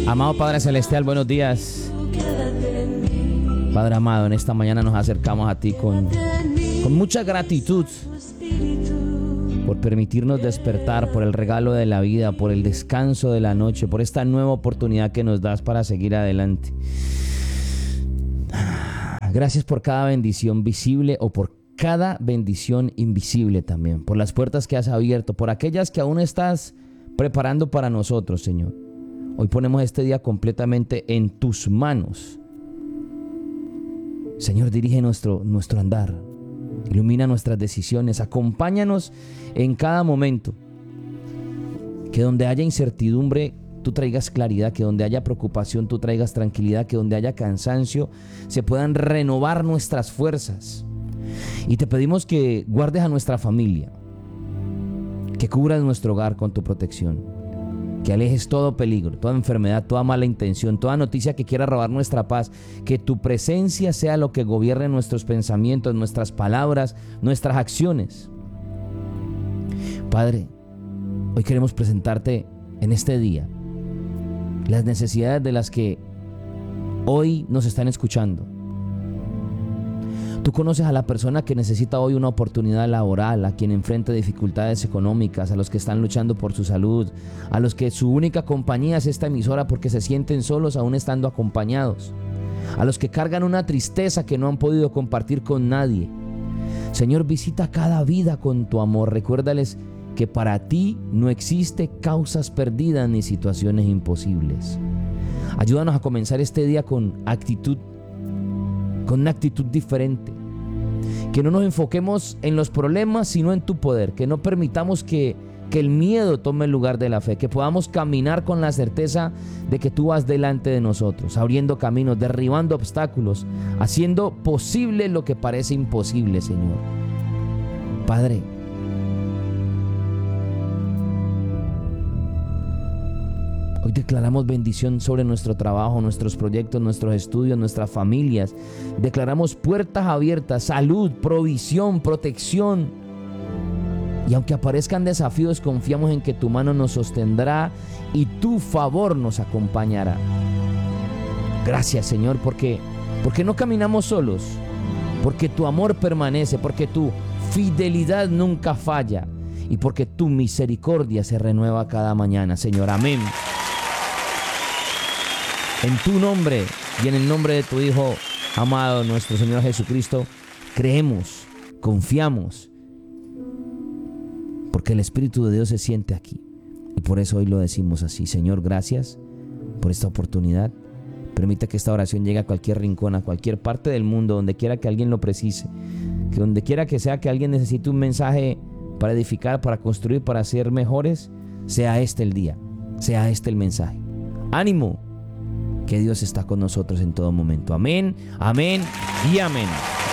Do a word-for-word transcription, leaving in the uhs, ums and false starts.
Amado Padre Celestial, buenos días. Padre amado, en esta mañana nos acercamos a ti con, con mucha gratitud por permitirnos despertar, por el regalo de la vida, por el descanso de la noche, por esta nueva oportunidad que nos das para seguir adelante. Gracias por cada bendición visible o por cada bendición invisible también, por las puertas que has abierto, por aquellas que aún estás preparando para nosotros, Señor. Hoy ponemos este día completamente en tus manos. Señor, dirige nuestro, nuestro andar, ilumina nuestras decisiones, acompáñanos en cada momento. Que donde haya incertidumbre, tú traigas claridad, que donde haya preocupación, tú traigas tranquilidad, que donde haya cansancio, se puedan renovar nuestras fuerzas. Y te pedimos que guardes a nuestra familia, que cubras nuestro hogar con tu protección. Que alejes todo peligro, toda enfermedad, toda mala intención, toda noticia que quiera robar nuestra paz. Que tu presencia sea lo que gobierne nuestros pensamientos, nuestras palabras, nuestras acciones. Padre, hoy queremos presentarte en este día las necesidades de las que hoy nos están escuchando. Tú conoces a la persona que necesita hoy una oportunidad laboral, a quien enfrenta dificultades económicas, a los que están luchando por su salud, a los que su única compañía es esta emisora porque se sienten solos aún estando acompañados, a los que cargan una tristeza que no han podido compartir con nadie. Señor, visita cada vida con tu amor. Recuérdales que para ti no existe causas perdidas ni situaciones imposibles. Ayúdanos a comenzar este día con actitud con una actitud diferente, que no nos enfoquemos en los problemas sino en tu poder, que no permitamos que, que el miedo tome el lugar de la fe, que podamos caminar con la certeza de que tú vas delante de nosotros, abriendo caminos, derribando obstáculos, haciendo posible lo que parece imposible, Señor. Padre, hoy declaramos bendición sobre nuestro trabajo, nuestros proyectos, nuestros estudios, nuestras familias. Declaramos puertas abiertas, salud, provisión, protección. Y aunque aparezcan desafíos, confiamos en que tu mano nos sostendrá y tu favor nos acompañará. Gracias, Señor, porque, porque no caminamos solos, porque tu amor permanece, porque tu fidelidad nunca falla y porque tu misericordia se renueva cada mañana, Señor. Amén. En tu nombre y en el nombre de tu Hijo amado, nuestro Señor Jesucristo, creemos, confiamos, porque el Espíritu de Dios se siente aquí. Y por eso hoy lo decimos así. Señor, gracias por esta oportunidad. Permite que esta oración llegue a cualquier rincón, a cualquier parte del mundo, donde quiera que alguien lo precise. Que donde quiera que sea que alguien necesite un mensaje para edificar, para construir, para ser mejores, sea este el día, sea este el mensaje. ¡Ánimo! Que Dios está con nosotros en todo momento. Amén, amén y amén.